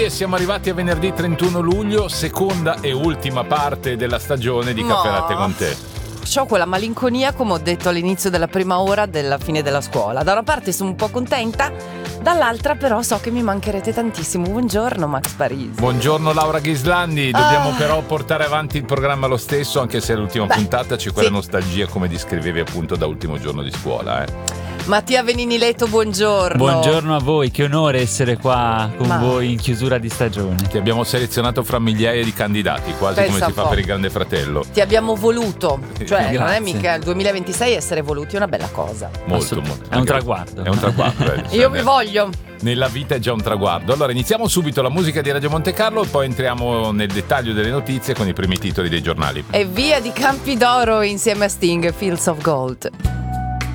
E siamo arrivati a venerdì 31 luglio, seconda e ultima parte della stagione di Caffè Latte con te. C'ho quella malinconia, come ho detto all'inizio della prima ora della fine della scuola. Da una parte sono un po' contenta, dall'altra però so che mi mancherete tantissimo. Buongiorno Max Parisi. Buongiorno Laura Ghislandi. Dobbiamo però portare avanti il programma lo stesso, anche se l'ultima puntata c'è quella nostalgia, come descrivevi appunto da ultimo giorno di scuola. Mattia Venini Leto, buongiorno. Buongiorno a voi, che onore essere qua con voi in chiusura di stagione. Ti abbiamo selezionato fra migliaia di candidati, quasi Pensa come si fa un po'. per il Grande Fratello. Ti abbiamo voluto, cioè non è Grazie. mica il 2026, essere voluti è una bella cosa. Molto. È un traguardo. È un traguardo. Io vi voglio. Nella vita è già un traguardo. Allora iniziamo subito la musica di Radio Monte Carlo e poi entriamo nel dettaglio delle notizie con i primi titoli dei giornali. E via di Campi d'Oro insieme a Sting, Fields of Gold.